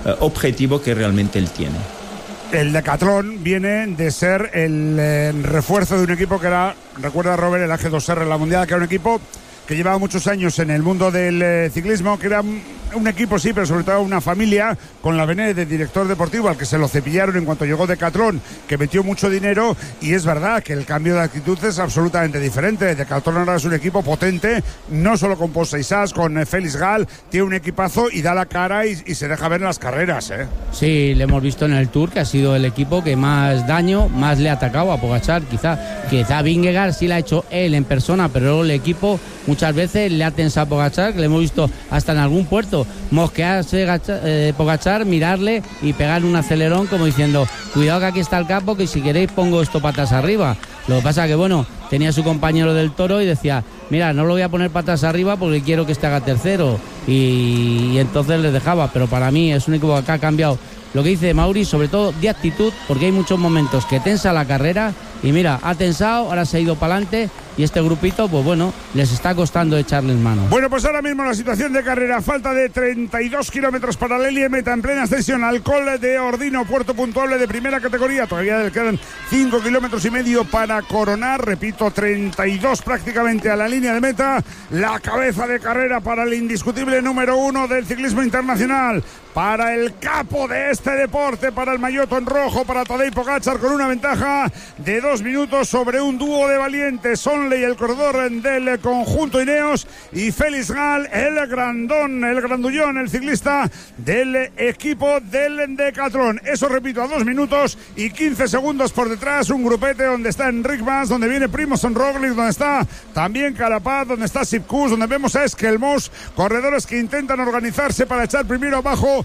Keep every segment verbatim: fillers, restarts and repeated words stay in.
eh, objetivo que realmente él tiene. El Decatlón viene de ser el eh, refuerzo de un equipo que era, recuerda Robert, el A G dos R en la Mundial, que era un equipo que llevaba muchos años en el mundo del eh, ciclismo, que era un equipo, sí, pero sobre todo una familia, con la vene de director deportivo al que se lo cepillaron en cuanto llegó Decatlón, que metió mucho dinero, y es verdad que el cambio de actitud es absolutamente diferente. Decatlón ahora es un equipo potente, no solo con Paul Seixas, con eh, Félix Gall, tiene un equipazo y da la cara y, y se deja ver en las carreras, ¿eh? Sí, le hemos visto en el Tour que ha sido el equipo que más daño, más le ha atacado a Pogačar. Quizá, quizá Vingegaard sí la ha hecho él en persona, pero luego el equipo muchas veces le ha tensado a Pogačar, que le hemos visto hasta en algún puerto mosquearse eh, Pogačar, mirarle y pegarle un acelerón como diciendo, cuidado que aquí está el campo, que si queréis pongo esto patas arriba. Lo que pasa que, bueno, tenía su compañero del Toro y decía, mira, no lo voy a poner patas arriba porque quiero que este haga tercero, y, y entonces les dejaba. Pero para mí es un equipo que ha cambiado, lo que dice Mauri, sobre todo de actitud, porque hay muchos momentos que tensa la carrera y mira, ha tensado, ahora se ha ido para adelante, y este grupito, pues bueno, les está costando echarles mano. Bueno, pues ahora mismo la situación de carrera, falta de treinta y dos kilómetros para la línea meta en plena ascensión al Col de Ordino, puerto puntuable de primera categoría. Todavía le quedan cinco kilómetros y medio para coronar, repito, treinta y dos prácticamente a la línea de meta. La cabeza de carrera para el indiscutible número uno del ciclismo internacional, para el capo de este deporte, para el maillot en rojo, para Tadej Pogačar, con una ventaja de dos minutos sobre un dúo de valientes, Sonley, el corredor del conjunto Ineos, y Félix Gall, el grandón, el grandullón, el ciclista del equipo del Decatlón. Eso, repito, a dos minutos y quince segundos por detrás, un grupete donde está Enric Mas, donde viene Primož Roglič, donde está también Carapaz, donde está Sipkus, donde vemos a Esquelmos, corredores que intentan organizarse para echar primero abajo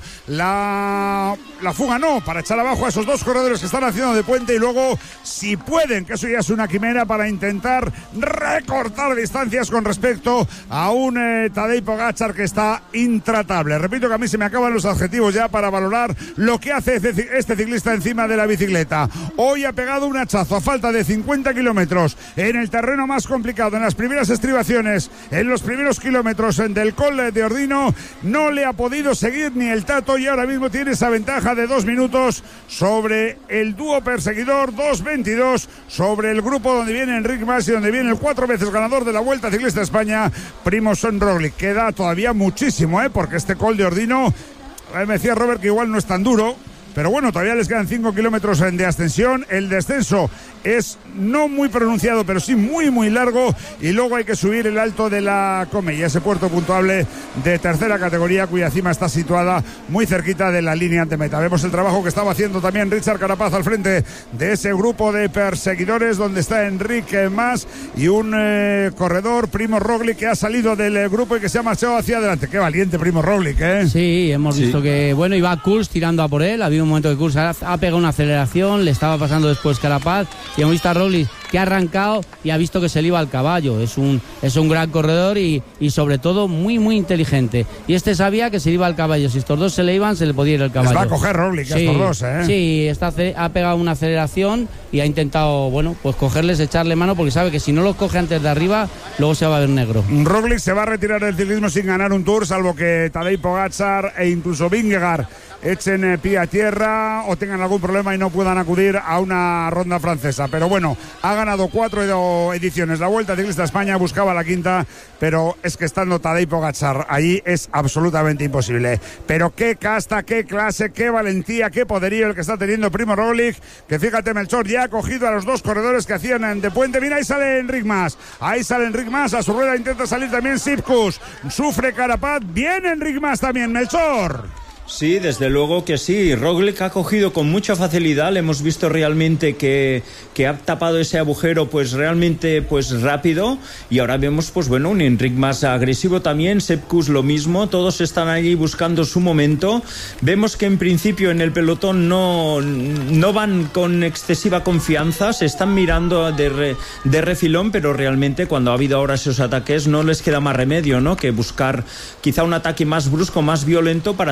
la, la fuga, no, para echar abajo a esos dos corredores que están haciendo de puente, y luego, si pueden, que eso ya es una quimera, para intentar recortar distancias con respecto a un eh, Tadej Pogačar que está intratable. Repito que a mí se me acaban los adjetivos ya para valorar lo que hace este, este ciclista encima de la bicicleta. Hoy ha pegado un hachazo a falta de cincuenta kilómetros en el terreno más complicado, en las primeras estribaciones, en los primeros kilómetros del Col de Ordino. No le ha podido seguir ni el Tato, y ahora mismo tiene esa ventaja de dos minutos sobre el dúo perseguidor, dos veintidós sobre el grupo donde viene Enric Mas y donde viene el cuatro veces ganador de la Vuelta Ciclista de España, Primož Roglič. Queda todavía muchísimo, ¿eh? Porque este Col de Ordino, me decía Robert que igual no es tan duro, pero bueno, todavía les quedan cinco kilómetros de ascensión. El descenso es no muy pronunciado, pero sí muy muy largo, y luego hay que subir el Alto de la Comella, ese puerto puntuable de tercera categoría cuya cima está situada muy cerquita de la línea de meta. Vemos el trabajo que estaba haciendo también Richard Carapaz al frente de ese grupo de perseguidores, donde está Enric Mas y un eh, corredor, Primož Roglič, que ha salido del eh, grupo y que se ha marchado hacia adelante. Qué valiente Primož Roglič, ¿eh? Sí, hemos sí. visto que, bueno, iba Kuls tirando a por él, había un momento que Kuls ha, ha pegado una aceleración, le estaba pasando después Carapaz, y hemos visto a Roglič que ha arrancado y ha visto que se le iba al caballo. Es un, es un gran corredor y, y sobre todo muy muy inteligente, y este sabía que se le iba al caballo, si estos dos se le iban se le podía ir al caballo. Les va a coger Roglič, sí, estos dos, ¿eh? Sí, está, ha pegado una aceleración y ha intentado, bueno, pues cogerles, echarle mano, porque sabe que si no los coge antes de arriba, luego se va a ver negro. Roglič se va a retirar del ciclismo sin ganar un Tour, salvo que Tadej Pogačar e incluso Vingegaard echen pie a tierra o tengan algún problema y no puedan acudir a una ronda francesa. Pero bueno, ha ganado cuatro ediciones la Vuelta Ciclista a España, buscaba la quinta, pero es que estando Tadej Pogačar ahí es absolutamente imposible. Pero qué casta, qué clase, qué valentía, qué poderío el que está teniendo Primož Roglič, que fíjate, Melchor, ya ha cogido a los dos corredores que hacían de puente. Mira, ahí sale Enric Mas, ahí sale Enric Mas, a su rueda intenta salir también Sipkus, sufre Carapaz, viene Enric Mas también, Melchor. Sí, desde luego que sí. Roglič ha cogido con mucha facilidad. Le hemos visto realmente que, que ha tapado ese agujero pues realmente pues rápido. Y ahora vemos pues bueno un Enric Mas agresivo también. Sipkus lo mismo. Todos están allí buscando su momento. Vemos que en principio en el pelotón no, no van con excesiva confianza. Se están mirando de, re, de refilón, pero realmente cuando ha habido ahora esos ataques no les queda más remedio, ¿no?, que buscar quizá un ataque más brusco, más violento para hacer la diferencia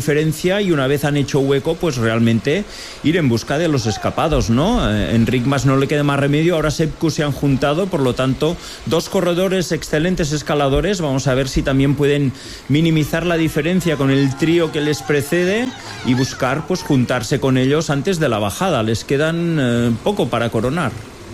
diferencia y una vez han hecho hueco, pues realmente ir en busca de los escapados, ¿no? Eh, Enric Mas no le queda más remedio, ahora Sepp Kuss se han juntado, por lo tanto, dos corredores excelentes escaladores, vamos a ver si también pueden minimizar la diferencia con el trío que les precede y buscar, pues, juntarse con ellos antes de la bajada, les quedan eh, poco para coronar.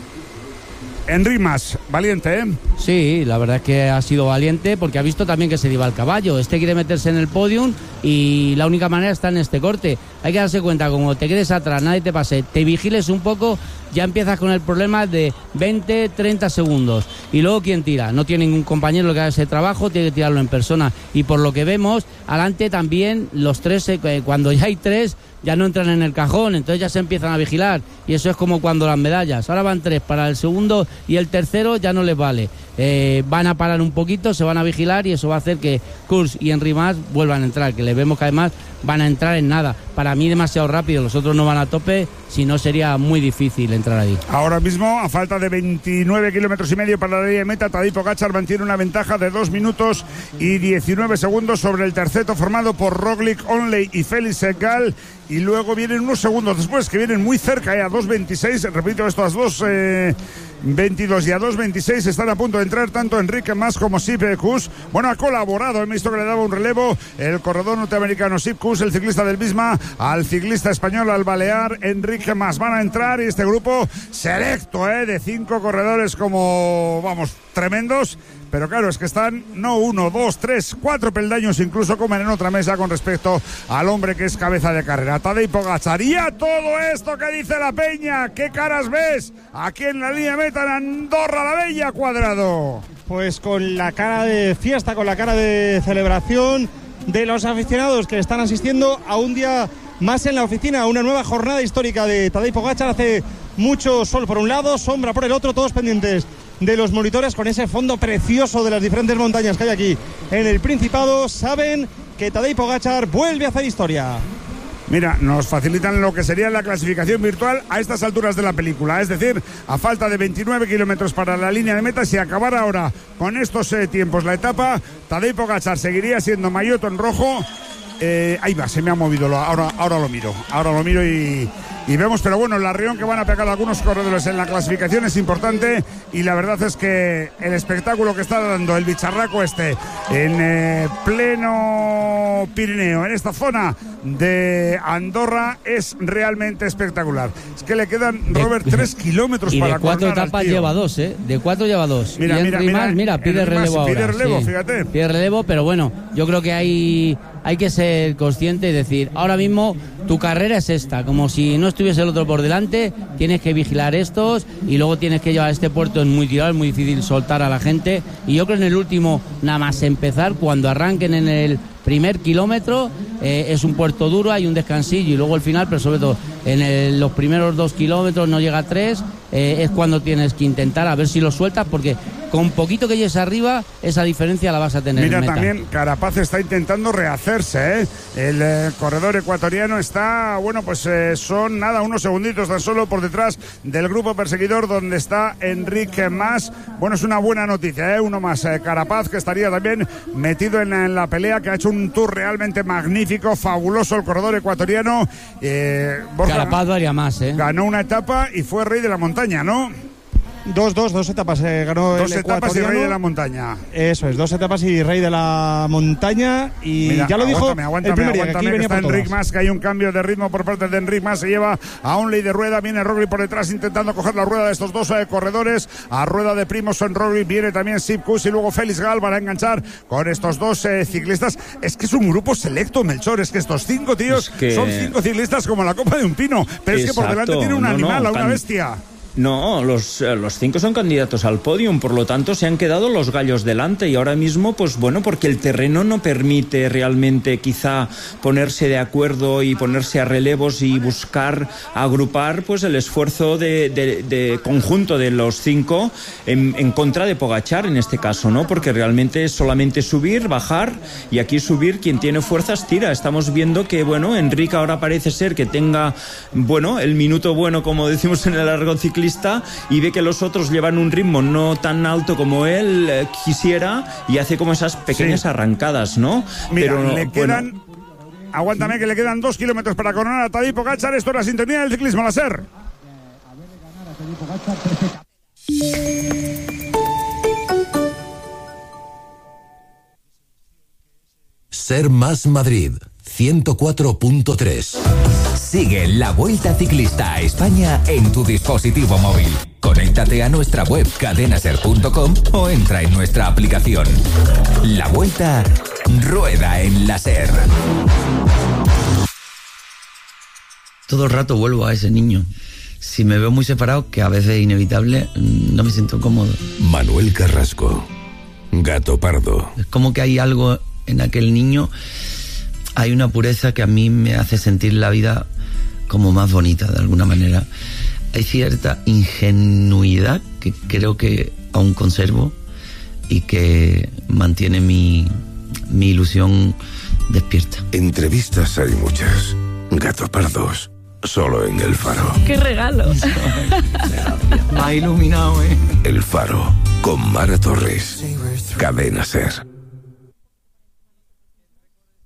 Enric Mas, valiente, ¿eh? Sí, la verdad es que ha sido valiente porque ha visto también que se iba al caballo. Este quiere meterse en el podium y la única manera está en este corte. Hay que darse cuenta, como te quedes atrás, nadie te pase, te vigiles un poco, ya empiezas con el problema de veinte, treinta segundos. Y luego, ¿quién tira? No tiene ningún compañero que haga ese trabajo, tiene que tirarlo en persona. Y por lo que vemos, adelante también los tres, cuando ya hay tres, ya no entran en el cajón, entonces ya se empiezan a vigilar. Y eso es como cuando las medallas. Ahora van tres para el segundo y el tercero ya no les vale. Eh, van a parar un poquito, se van a vigilar y eso va a hacer que Kuss y Enric Mas vuelvan a entrar, que les vemos que además van a entrar en nada. Para mí demasiado rápido, los otros no van a tope, si no sería muy difícil entrar ahí. Ahora mismo, a falta de veintinueve kilómetros y medio para la línea de meta, Tadej Pogačar mantiene una ventaja de dos minutos y diecinueve segundos sobre el terceto formado por Roglic, Onley y Félix Gall. Y luego vienen unos segundos después que vienen muy cerca, eh, a dos veintiséis, repito, estos dos eh, veintidós y a dos veintiséis están a punto de entrar tanto Enric Mas como Sepp Kuss. Bueno, ha colaborado, he visto que le daba un relevo el corredor norteamericano Sepp Kuss, el ciclista del Visma, al ciclista español, al balear Enric Mas. Van a entrar y este grupo selecto, eh, de cinco corredores como, vamos, tremendos. Pero claro, es que están no uno, dos, tres, cuatro peldaños incluso como en otra mesa con respecto al hombre que es cabeza de carrera, Tadej Pogačar. Y a todo esto que dice la peña, ¿qué caras ves aquí en la línea meta en Andorra la Bella, Cuadrado? Pues con la cara de fiesta, con la cara de celebración de los aficionados que están asistiendo a un día más en la oficina, a una nueva jornada histórica de Tadej Pogačar. Hace mucho sol por un lado, sombra por el otro, todos pendientes de los monitores con ese fondo precioso de las diferentes montañas que hay aquí en el Principado. Saben que Tadej Pogačar vuelve a hacer historia. Mira, nos facilitan lo que sería la clasificación virtual a estas alturas de la película, es decir, a falta de veintinueve kilómetros para la línea de meta, si acabara ahora con estos eh, tiempos la etapa, Tadej Pogačar seguiría siendo maillot en rojo. Eh, ahí va, se me ha movido, lo, ahora, ahora lo miro, ahora lo miro y, y vemos, pero bueno, el arrión que van a pegar algunos corredores en la clasificación es importante y la verdad es que el espectáculo que está dando el bicharraco este en eh, pleno Pirineo, en esta zona de Andorra, es realmente espectacular. Es que le quedan, Robert, tres kilómetros y para de cuatro etapas lleva dos, ¿eh? De cuatro lleva dos. Mira, y mira, mira, mira, mira, pide relevo ahora. Pide relevo, sí. Fíjate. Pide relevo, pero bueno, yo creo que hay, hay que ser consciente y decir, ahora mismo tu carrera es esta, como si no estuviese el otro por delante, tienes que vigilar estos y luego tienes que llevar este puerto en muy tirado, es muy difícil soltar a la gente. Y yo creo que en el último, nada más empezar, cuando arranquen en el primer kilómetro, eh, es un puerto duro, hay un descansillo y luego el final, pero sobre todo en el, los primeros dos kilómetros, no llega a tres, eh, es cuando tienes que intentar a ver si lo sueltas, porque con poquito que llegues arriba, esa diferencia la vas a tener. Mira, en meta. También Carapaz está intentando rehacerse, ¿eh? El eh, corredor ecuatoriano está, bueno, pues eh, son nada, unos segunditos tan solo por detrás del grupo perseguidor donde está Enric Mas. Bueno, es una buena noticia, ¿eh? Uno más, eh, Carapaz, que estaría también metido en, en la pelea, que ha hecho un tour realmente magnífico, fabuloso el corredor ecuatoriano. Eh, Borja, Carapaz haría más, ¿eh? Ganó una etapa y fue rey de la montaña, ¿no? Dos, dos, dos etapas eh, ganó dos el etapas y rey de la montaña. Eso es, dos etapas y rey de la montaña. Y Mira, ya lo aguántame, dijo aguántame, el primer día, aguántame, que aquí que venía está por Enric todas. Mas, que hay un cambio de ritmo por parte de Enric Mas, se lleva a Onley de rueda, viene Roglic por detrás intentando coger la rueda de estos dos eh, corredores, a rueda de Primož Roglic viene también Sepp Kuss y luego Félix Gall van a enganchar con estos dos eh, ciclistas. Es que es un grupo selecto, Melchor, es que estos cinco tíos es que... son cinco ciclistas como la copa de un pino, pero es que por delante tiene un no, animal, no, a una can... bestia. No, los, los cinco son candidatos al podium, por lo tanto se han quedado los gallos delante y ahora mismo, pues bueno, porque el terreno no permite realmente quizá ponerse de acuerdo y ponerse a relevos y buscar agrupar pues el esfuerzo de, de, de conjunto de los cinco en, en contra de Pogačar en este caso, ¿no? Porque realmente es solamente subir, bajar y aquí subir, quien tiene fuerzas tira. Estamos viendo que, bueno, Enric ahora parece ser que tenga, bueno, el minuto bueno, como decimos en el argot ciclista, y ve que los otros llevan un ritmo no tan alto como él eh, quisiera y hace como esas pequeñas sí. arrancadas, ¿no? Mira, Pero le quedan... bueno, Aguántame que le quedan dos kilómetros para coronar a Tadej Pogačar. Esto es la sintonía del ciclismo, la SER. SER más Madrid, ciento cuatro punto tres. Sigue la Vuelta Ciclista a España en tu dispositivo móvil. Conéctate a nuestra web cadena ser punto com o entra en nuestra aplicación. La Vuelta rueda en la SER. Todo el rato vuelvo a ese niño. Si me veo muy separado, que a veces es inevitable, no me siento cómodo. Manuel Carrasco, Gato Pardo. Es como que hay algo en aquel niño, hay una pureza que a mí me hace sentir la vida como más bonita de alguna manera. Hay cierta ingenuidad que creo que aún conservo y que mantiene mi, mi ilusión despierta. Entrevistas hay muchas. Gato Pardos, solo en El Faro. ¡Qué regalo! Me ha iluminado, ¿eh? El Faro, con Mara Torres. Cadena SER.